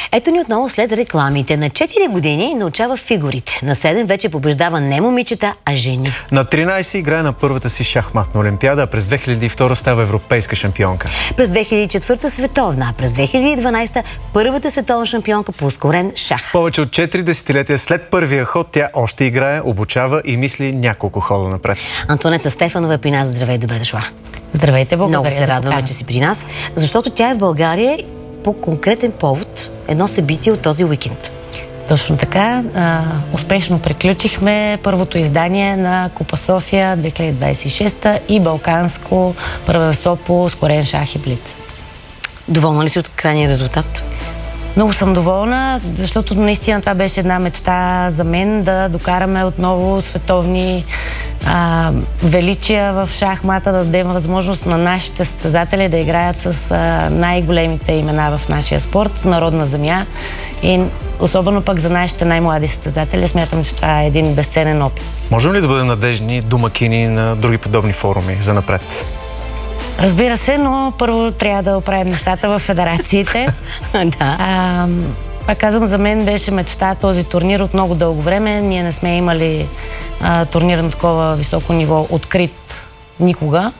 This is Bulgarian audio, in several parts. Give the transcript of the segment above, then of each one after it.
Ето ни отново след рекламите. На 4 години научава фигурите. На 7 вече побеждава не момичета, а жени. На 13 играе на първата си шахматна олимпиада, а през 2002 става европейска шампионка. През 2004 световна, а през 2012 първата световна шампионка по ускорен шах. Повече от 4 десетилетия след първия ход тя още играе, обучава и мисли няколко хода напред. Антонета Стефанова е при нас. Здравей, добре дошла. Здравейте, благодаря. Много се радваме, че си при нас, защото тя е в България по конкретен повод, едно събитие от този уикенд. Точно така. Успешно приключихме първото издание на Купа София 2026 и Балканско първенство по ускорен шах и блиц. Доволна ли си от крайния резултат? Много съм доволна, защото наистина това беше една мечта за мен, да докараме отново световни величия в шахмата, да дадем възможност на нашите състезатели да играят с най-големите имена в нашия спорт, народна земя. И особено пък за нашите най-млади състезатели смятам, че това е един безценен опит. Можем ли да бъдем надежни домакини на други подобни форуми за напред? Разбира се, но първо трябва да оправим нещата в федерациите. Да. Пак казвам, за мен беше мечта този турнир от много дълго време. Ние не сме имали турнир на такова високо ниво открит никога.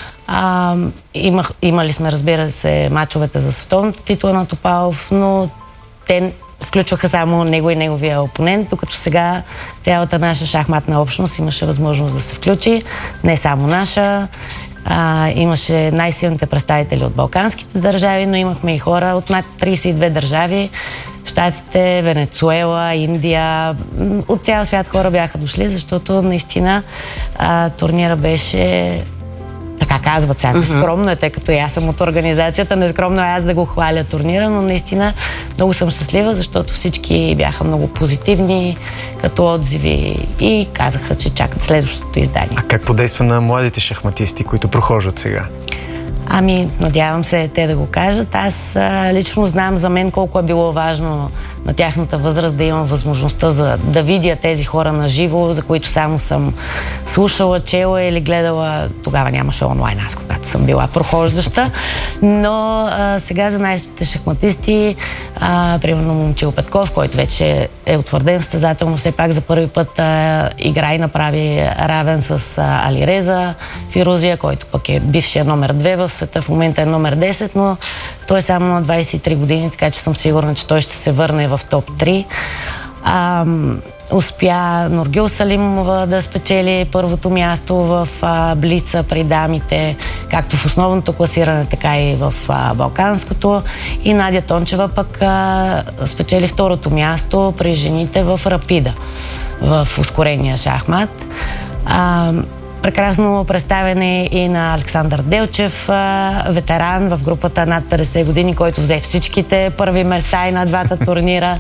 Имали сме, разбира се, мачовете за световната титла на Топалов, но те включваха само него и неговия опонент, докато сега цялата наша шахматна общност имаше възможност да се включи. Не само наша. Имаше най-силните представители от балканските държави, но имахме и хора от над 32 държави. Щатите, Венецуела, Индия. От цял свят хора бяха дошли, защото наистина турнира беше, така казват сега, скромно е, тъй като и аз съм от организацията, нескромно е аз да го хваля турнира, но наистина много съм щастлива, защото всички бяха много позитивни като отзиви и казаха, че чакат следващото издание. А как подейства на младите шахматисти, които прохождат сега? Надявам се те да го кажат. Аз лично знам за мен колко е било важно на тяхната възраст да имам възможността да видя тези хора на живо, за които само съм слушала, чела или гледала. Тогава нямаше онлайн, аз когато съм била прохождаща. Но сега за нашите шахматисти, примерно Момчил Петков, който вече е утвърден състезател, но все пак за първи път игра и направи равен с Алиреза Фирузия, който пък е бившия номер 2 в света, в момента е номер 10, но той е само на 23 години, така че съм сигурна, че той ще се върне в топ 3. Успя Нургюл Салимова да спечели първото място в блица при дамите, както в основното класиране, така и в балканското. И Надя Тончева пък спечели второто място при жените в рапида, в ускорения шахмат. Прекрасно представяне и на Александър Делчев, ветеран в групата над 50 години, който взе всичките първи места и на двата турнира.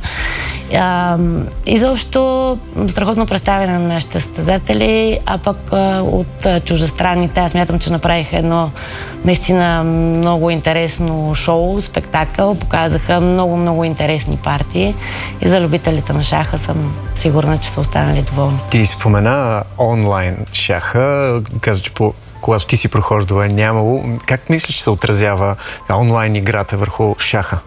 Изобщо страхотно представяне на нашите състезатели, а пък от чуждестранните аз смятам, че направих едно наистина много интересно шоу, спектакъл, показаха много интересни партии и за любителите на шаха съм сигурна, че са останали доволни. Ти спомена онлайн шаха, каза, че когато ти си прохождала е нямало. Как мислиш, че се отразява онлайн играта върху шаха?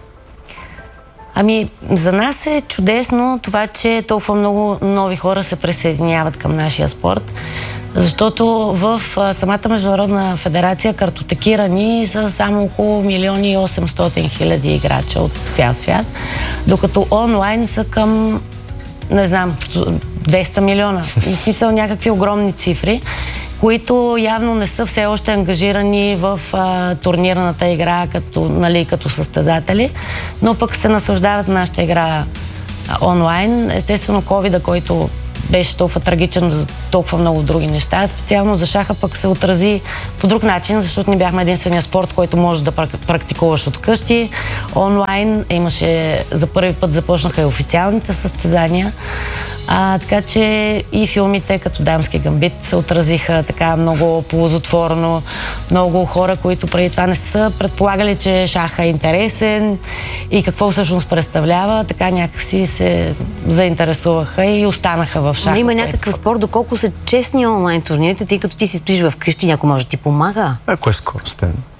За нас е чудесно това, че толкова много нови хора се присъединяват към нашия спорт, защото в самата международна федерация картотекирани са само около 1,8 милиона играча от цял свят, докато онлайн са към, не знам, 200 милиона. В смисъл някакви огромни цифри, които явно не са все още ангажирани в турнирната игра като състезатели, но пък се наслаждават нашата игра онлайн. Естествено, ковида, който беше толкова трагичен за толкова много други неща. Специално за шаха пък се отрази по друг начин, защото ние бяхме единствения спорт, който можеш да практикуваш от къщи. Онлайн за първи път започнаха и официалните състезания. Така че и филмите като Дамски гамбит се отразиха така много ползотворно. Много хора, които преди това не са предполагали, че шаха е интересен и какво всъщност представлява, така някакси се заинтересуваха и останаха в шаха. Но има някакъв спор, доколко са честни онлайн турнирите, тъй като ти си стоиш вкъщи, някой може да ти помага. Ако е скоростен.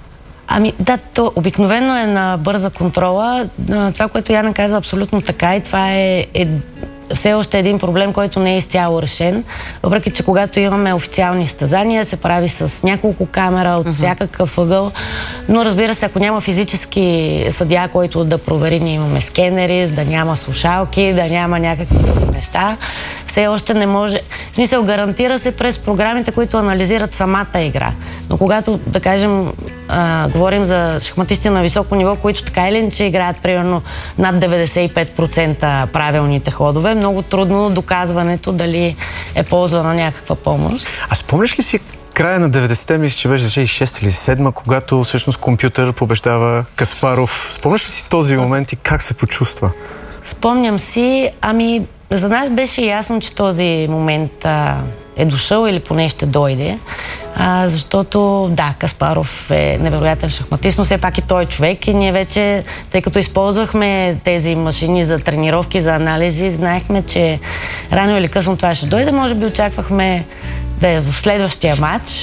Да, то обикновено е на бърза контрола. Това, което Яна казва, абсолютно така и това е все още един проблем, който не е изцяло решен. Въпреки че когато имаме официални състезания, се прави с няколко камера от всякакъв ъгъл. Но разбира се, ако няма физически съдия, който да провери, ние имаме скенери, да няма слушалки, да няма някакви неща, все още не може. В смисъл, гарантира се през програмите, които анализират самата игра. Но когато, да кажем, говорим за шахматисти на високо ниво, които така или иначе играят примерно над 95% правилните ходове, много трудно доказването дали е ползвана някаква помощ. А спомняш ли си края на 90-те, мисля, че беше 2006 или 2007, когато всъщност компютър побеждава Каспаров? Спомняш ли си този момент и как се почувства? Спомням си, за нас беше ясно, че този момент е дошъл или поне ще дойде, защото да, Каспаров е невероятен шахматист, но все пак и той е човек и ние вече, тъй като използвахме тези машини за тренировки, за анализи, знаехме, че рано или късно това ще дойде, може би очаквахме да е в следващия матч.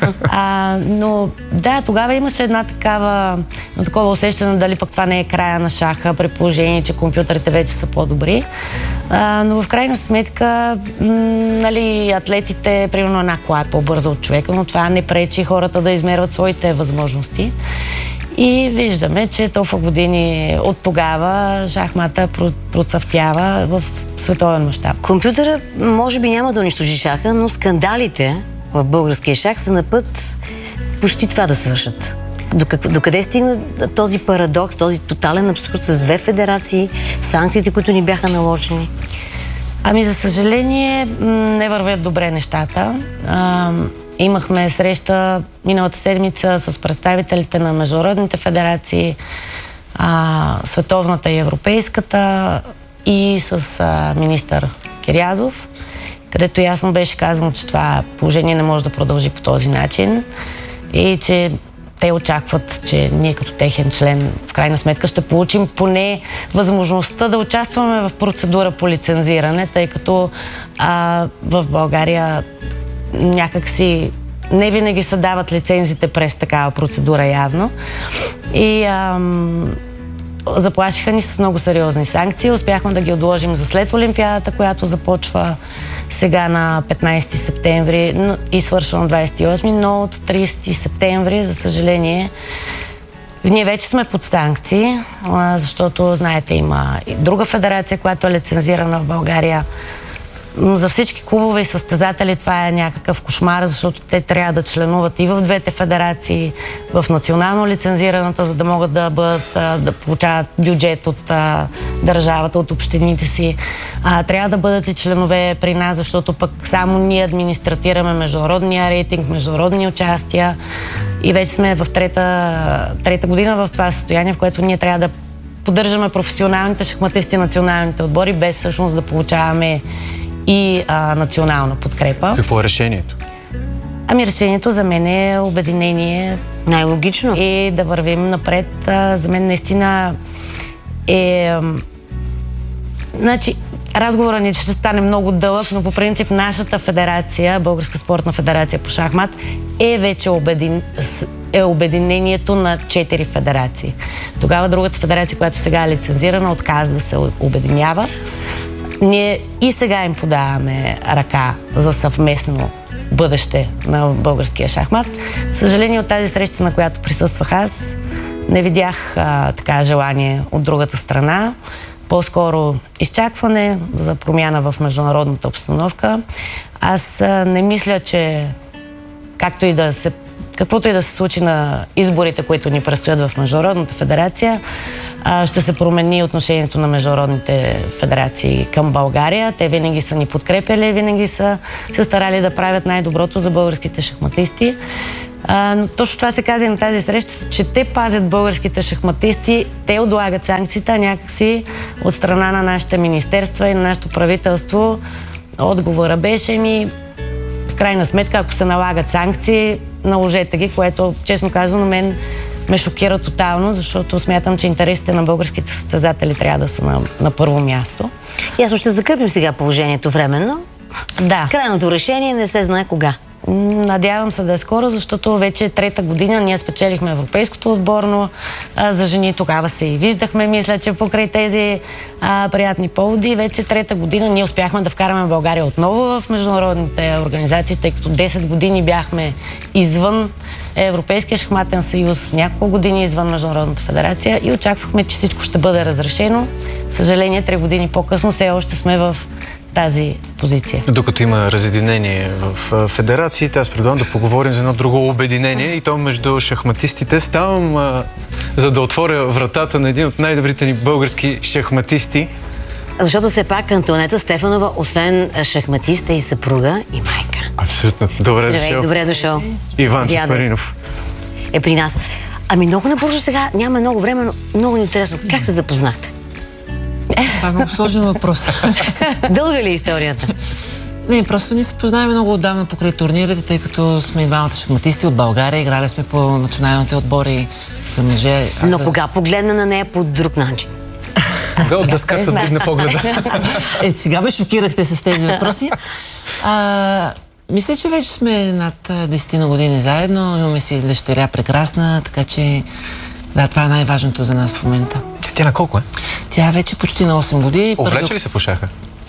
Но да, тогава имаше такова усещане дали пък това не е края на шаха, при положение, че компютрите вече са по-добри. Но в крайна сметка, атлетите, примерно една кола е по-бърза от човека, но това не пречи хората да измерват своите възможности. И виждаме, че толкова години от тогава шахмата процъфтява в световен мащаб. Компютъра може би няма да унищожи шаха, но скандалите в българския шах са на път почти това да свършат. Докъде стигна този парадокс, този тотален абсурд с две федерации, санкциите, които ни бяха наложени? За съжаление, не вървят добре нещата. Имахме среща миналата седмица с представителите на международните федерации, световната и европейската, и с министър Кирязов, където ясно беше казано, че това положение не може да продължи по този начин и че те очакват, че ние като техен член в крайна сметка ще получим поне възможността да участваме в процедура по лицензиране, тъй като в България някакси не винаги се дават лицензите през такава процедура явно. И заплашиха ни с много сериозни санкции. Успяхме да ги отложим за след Олимпиадата, която започва сега на 15 септември и свършва на 28, но от 30 септември, за съжаление, ние вече сме под санкции, защото, знаете, има и друга федерация, която е лицензирана в България. За всички клубове и състезатели това е някакъв кошмар, защото те трябва да членуват и в двете федерации, в национално лицензираната, за да могат да получават бюджет от държавата, от общините си. Трябва да бъдат и членове при нас, защото пък само ние администратираме международния рейтинг, международни участия и вече сме в трета година в това състояние, в което ние трябва да поддържаме професионалните шахматисти, националните отбори, без всъщност да получаваме и национална подкрепа. Какво е решението? Решението за мен е обединение. Най-логично. И да вървим напред. За мен наистина е... разговорът ни ще стане много дълъг, но по принцип нашата федерация, Българска спортна федерация по шахмат, е вече обединението на 4 федерации. Тогава другата федерация, която сега е лицензирана, отказа да се обединява. Ние и сега им подаваме ръка за съвместно бъдеще на българския шахмат. Съжаление, от тази среща, на която присъствах аз, не видях желание от другата страна. По-скоро изчакване за промяна в международната обстановка. Аз не мисля, че каквото и да се случи на изборите, които ни предстоят в Международната федерация, ще се промени отношението на международните федерации към България. Те винаги са ни подкрепяли, винаги са се старали да правят най-доброто за българските шахматисти. Но точно това се каза и на тази среща, че те пазят българските шахматисти, те отлагат санкциите, някакси от страна на нашите министерства и на нашето правителство. Отговора беше в крайна сметка, ако се налагат санкции, наложете ги, което, честно казвам, на мен ме шокира тотално, защото смятам, че интересите на българските състезатели трябва да са на първо място. Ясно, ще закрепим сега положението временно. Да. Крайното решение не се знае кога. Надявам се да е скоро, защото вече трета година ние спечелихме европейското отборно за жени. Тогава се и виждахме, мисля, че покрай тези приятни поводи. Вече трета година ние успяхме да вкараме България отново в международните организации, тъй като 10 години бяхме извън Европейския шахматен съюз, няколко години извън Международната федерация и очаквахме, че всичко ще бъде разрешено. Съжаление, 3 години по-късно все още сме в тази позиция. Докато има разединение в федерациите, аз предлагам да поговорим за едно друго обединение и то между шахматистите. Ставам за да отворя вратата на един от най-добрите ни български шахматисти. Защото все пак Антоанета Стефанова, освен шахматист, е и съпруга и майка. Абсолютно. Добре дошъл. Добре дошъл. Иван Чапаринов е при нас. Ами много набързо сега, няма много време, но много интересно. Как се запознахте? Това е много сложен въпрос. Дълга ли е историята? Не, просто ние се познаваме много отдавна покрай турнирите, тъй като сме и двамата шахматисти от България, играли сме по националните отбори за мъже. Но кога погледна на нея по друг начин? Кога от дъската дигна погледа? Сега ме шокирахте с тези въпроси. Мисля, че вече сме над 10 на години заедно, имаме си дъщеря прекрасна, така че да, това е най-важното за нас в момента. Тя на колко е? Тя е вече почти на 8 години. Увлече ли се по шаха?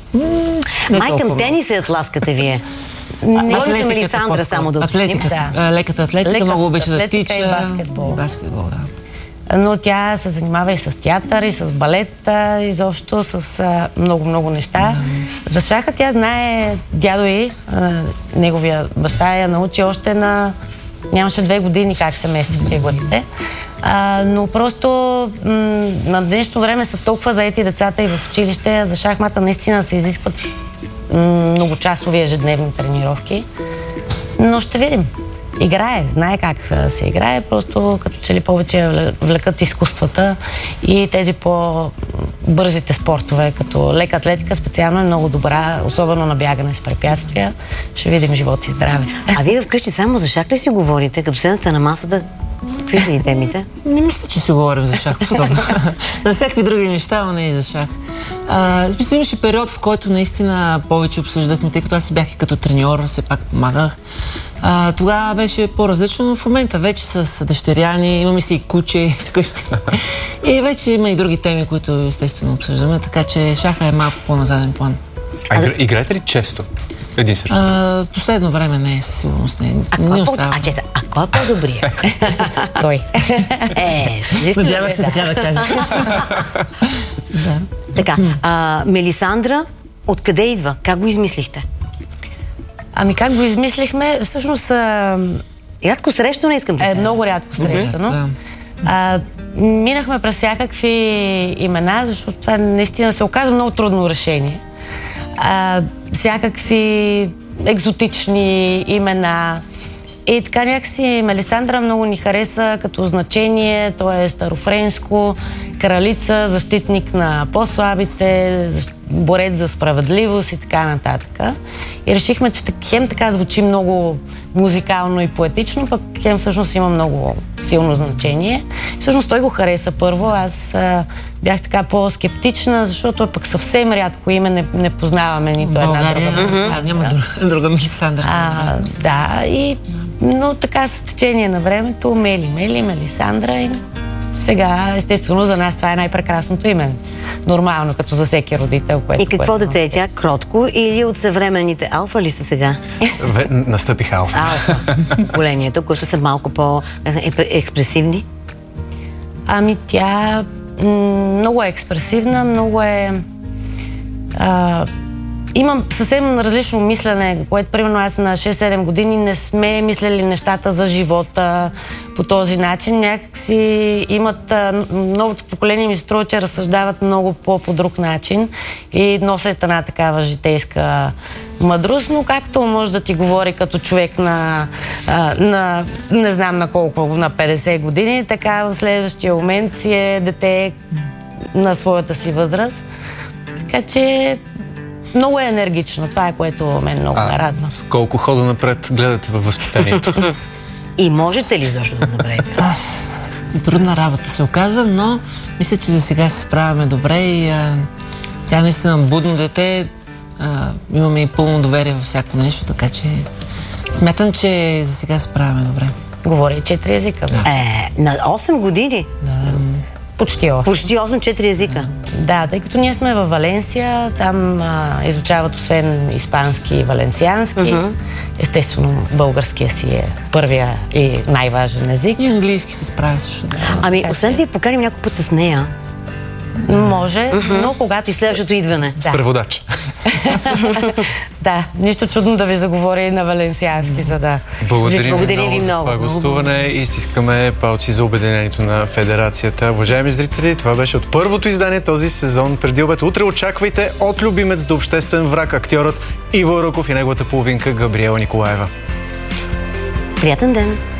Май към тениса тласкате вие. Не говорим за Мелисандра, само да уточним. Леката атлетика, много обича да тича. И баскетбол. Баскетбол, да. Но тя се занимава и с театър, и с балет, изобщо с много неща. За шаха тя знае дядо й, неговия баща я научи още нямаше 2 години как се мести фигурите. Но просто на днешно време са толкова заети децата и в училище. За шахмата наистина се изискват многочасови ежедневни тренировки. Но ще видим. Играе, знае как се играе, просто като че ли повече влекат изкуствата и тези по-бързите спортове, като лека атлетика специално е много добра, особено на бягане с препятствия. Ще видим живот и здраве. А вие вкъщи само за шах ли си говорите, като седнете на масата? Какви са и темите? Не мисля, че си говорим за шах. За всякакви други неща, но не и за шах. Смисъл, имаше период, в който наистина повече обсъждахме, тъй като аз си бях и като треньор, все пак помагах. Тогава беше по-различно, но в момента вече с дъщеря ни, имаме си и куче вкъщи. И вече има и други теми, които естествено обсъждаме, така че шаха е малко по-назаден план. Играете ли често? Един срещу? Последно време не, със сигурност не. А кой е по-добрия? Той. Надявах се така да кажа. Така, Мелисандра, откъде идва? Как го измислихте? Ами как го измислихме? Всъщност... Рядко срещано, не искам да кажа. Много рядко срещано. Минахме през всякакви имена, защото това наистина се оказа много трудно решение. Всякакви екзотични имена. И така някакси Мелисандра много ни хареса като значение. То е старофренско, кралица, защитник на по-слабите, борец за справедливост и така нататък. И решихме, че хем така звучи много музикално и поетично, пък хем всъщност има много силно значение. Всъщност той го хареса първо, аз бях така по-скептична, защото пък съвсем рядко име не познаваме нито една друга. Няма друга Мелисандра. Но така с течение на времето Мелисандра и сега, естествено, за нас това е най-прекрасното име. Нормално, като за всеки родител. И какво дете е тя? Кротко или от съвременните алфа ли са сега? Настъпиха алфа. Алфа. Поколението, които са малко по-експресивни? Ами тя много е експресивна, много е... Имам съвсем различно мислене, което, примерно, аз на 6-7 години не сме мислили нещата за живота по този начин. Някакси имат... Новото поколение ми се струва, че разсъждават много по друг начин и носят една такава житейска мъдрост, но както може да ти говори като човек на не знам на колко, на 50 години, така в следващия момент си е дете на своята си възраст. Така че много е енергично. Това е, което мен много ме радва. С колко хода напред гледате във възпитанието? И можете ли защо да направите? Трудна работа се оказа, но мисля, че за сега се справяме добре и тя наистина будно дете. Имаме и пълно доверие във всяко нещо, така че Смятам, че за сега справяме добре. Говори 4 езика. Да. На 8 години? Почти 8. Почти 8-4 езика. Да, тъй като ние сме във Валенсия, там изучават освен испански и валенсиански. Естествено, българския си е първия и най-важен език. И английски се справя също. Ами, освен да ви поканим някой път с нея. Може, но когато И следващото идване. С преводач. Да, нищо чудно да ви заговоря и на валенсиански, за да... Благодарим ви много за това гостуване и стискаме палци за обединението на Федерацията. Уважаеми зрители, това беше от първото издание този сезон Преди обед. Утре очаквайте от любимец до обществен враг актьорът Иво Ръков и неговата половинка Габриела Николаева. Приятен ден!